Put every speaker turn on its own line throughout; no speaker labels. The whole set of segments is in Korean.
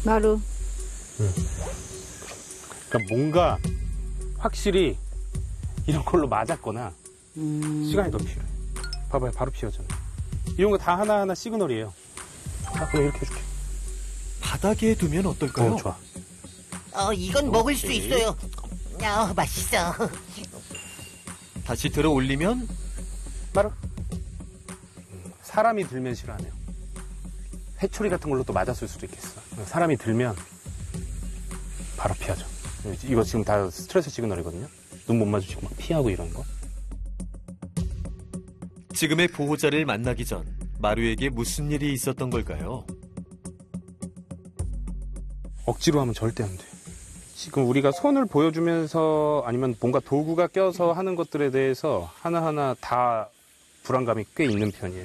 마루.
그러니까 뭔가 확실히 이런 걸로 맞았거나 시간이 더 필요해. 봐봐요, 바로 피어잖아. 이런 거 다 하나하나 시그널이에요. 자, 그럼 이렇게 해줄게.
바닥에 두면 어떨까요?
좋아.
이건 먹을 수 있어요. 맛있어.
다시 들어 올리면
바로. 사람이 들면 싫어하네요. 회초리 같은 걸로 또 맞았을 수도 있겠어. 사람이 들면 바로 피하죠. 이거 지금 다 스트레스 시그널이거든요. 눈 못 마주치고 막 피하고 이런 거.
지금의 보호자를 만나기 전 마루에게 무슨 일이 있었던 걸까요?
억지로 하면 절대 안 돼. 지금 우리가 손을 보여주면서 아니면 뭔가 도구가 껴서 하는 것들에 대해서 하나하나 다 불안감이 꽤 있는 편이에요.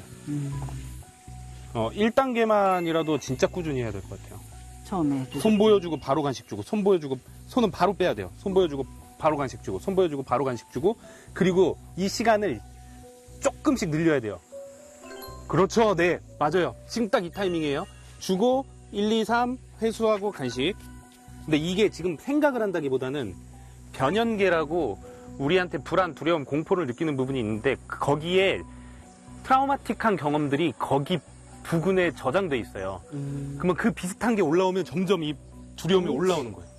1단계만이라도 진짜 꾸준히 해야 될 것 같아요.
처음에.
손 보여주고 바로 간식 주고, 손 보여주고, 손은 바로 빼야 돼요. 손 보여주고 바로 간식 주고, 손 보여주고 바로 간식 주고, 그리고 이 시간을 조금씩 늘려야 돼요. 그렇죠. 네, 맞아요. 지금 딱 이 타이밍이에요. 주고 1, 2, 3 회수하고 간식. 근데 이게 지금 생각을 한다기보다는 변연계라고 우리한테 불안, 두려움, 공포를 느끼는 부분이 있는데 거기에 트라우마틱한 경험들이 거기 부근에 저장돼 있어요. 그러면 그 비슷한 게 올라오면 점점 이 두려움이 올라오는 거예요.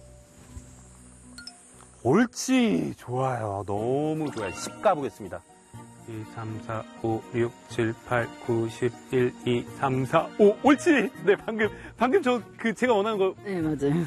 옳지. 좋아요. 너무 좋아요. 10 가보겠습니다. 2, 3, 4, 5, 6, 7, 8, 9, 10, 1, 2, 3, 4, 5. 옳지. 네, 방금 제가 원하는 거.
네, 맞아요.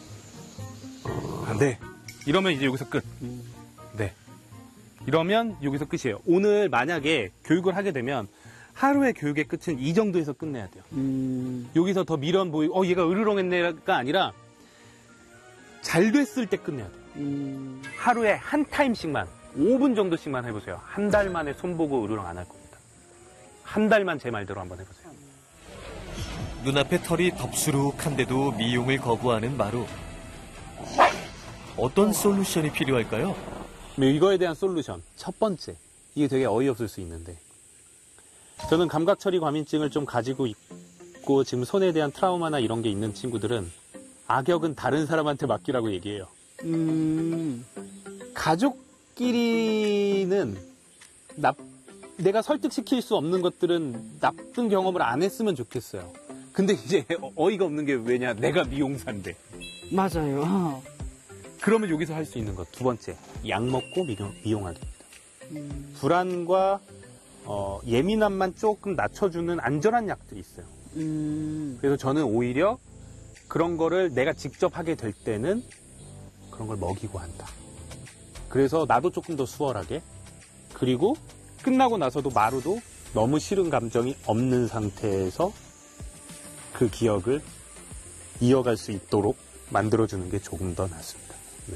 네. 이러면 이제 여기서 끝. 네. 이러면 여기서 끝이에요. 오늘 만약에 교육을 하게 되면 하루의 교육의 끝은 이 정도에서 끝내야 돼요. 여기서 더 미련 보이고, 얘가 으르렁했네가 아니라 잘 됐을 때 끝내야 돼요. 하루에 한 타임씩만, 5분 정도씩만 해보세요. 한 달 만에 손보고 으르렁 안 할 겁니다. 한 달만 제 말대로 한번 해보세요.
눈앞에 털이 덥수룩한데도 미용을 거부하는 마루. 어떤 솔루션이 필요할까요?
이거에 대한 솔루션. 첫 번째. 이게 되게 어이없을 수 있는데. 저는 감각처리 과민증을 좀 가지고 있고 지금 손에 대한 트라우마나 이런 게 있는 친구들은 악역은 다른 사람한테 맡기라고 얘기해요. 가족끼리는 내가 설득시킬 수 없는 것들은 나쁜 경험을 안 했으면 좋겠어요. 근데 이제 어이가 없는 게 왜냐? 내가 미용사인데.
맞아요.
그러면 여기서 할 수 있는 것. 두 번째, 약 먹고 미용하기입니다. 불안과 예민함만 조금 낮춰주는 안전한 약들이 있어요. 그래서 저는 오히려 그런 거를 내가 직접 하게 될 때는 그런 걸 먹이고 한다. 그래서 나도 조금 더 수월하게, 그리고 끝나고 나서도 마루도 너무 싫은 감정이 없는 상태에서 그 기억을 이어갈 수 있도록 만들어주는 게 조금 더 낫습니다. 네.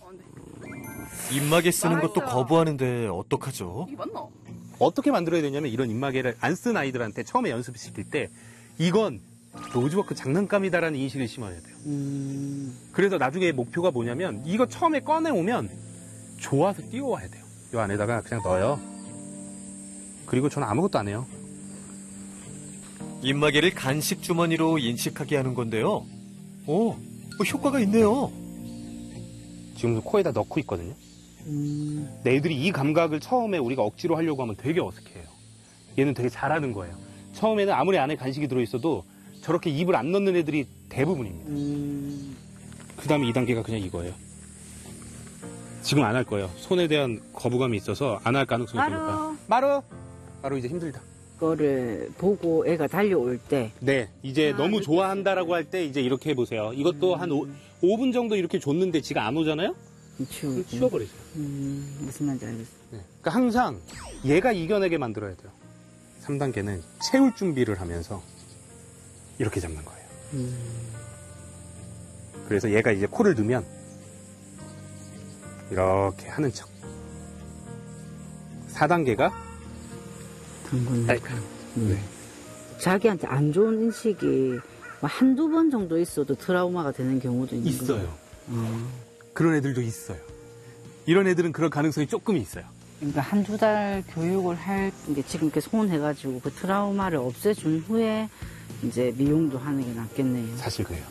입마개 쓰는 것도 거부하는데 어떡하죠?
어떻게 만들어야 되냐면 이런 입마개를 안 쓴 아이들한테 처음에 연습시킬 때 이건 로즈워크 장난감이다라는 인식을 심어야 돼요. 그래서 나중에 목표가 뭐냐면 이거 처음에 꺼내오면 좋아서 띄워와야 돼요. 이 안에다가 그냥 넣어요. 그리고 저는 아무것도 안 해요.
입마개를 간식 주머니로 인식하게 하는 건데요. 효과가 있네요.
지금 코에다 넣고 있거든요. 근데 애들이 이 감각을 처음에 우리가 억지로 하려고 하면 되게 어색해요. 얘는 되게 잘하는 거예요. 처음에는 아무리 안에 간식이 들어있어도 저렇게 입을 안 넣는 애들이 대부분입니다. 그 다음에 2단계가 그냥 이거예요. 지금 안 할 거예요. 손에 대한 거부감이 있어서 안 할 가능성이 높아요. 마루 이제 힘들다.
그거를 보고 애가 달려올 때.
네, 이제 너무 좋아한다라고 할 때 이제 이렇게 해보세요. 이것도 한 5분 정도 이렇게 줬는데 지가 안 오잖아요? 치워버리세요.
무슨 말인지 알겠어요.
네. 그러니까 항상 얘가 이겨내게 만들어야 돼요. 3단계는 채울 준비를 하면서 이렇게 잡는 거예요. 그래서 얘가 이제 코를 넣으면 이렇게 하는 척. 4단계가
네. 자기한테 안 좋은 인식이 한두 번 정도 있어도 트라우마가 되는 경우도 있는
있어요. 그런 애들도 있어요. 이런 애들은 그럴 가능성이 조금 있어요.
그러니까 한두 달 교육을 할 게 지금 이렇게 손해가지고 그 트라우마를 없애준 후에 이제 미용도 하는 게 낫겠네요.
사실 그래요.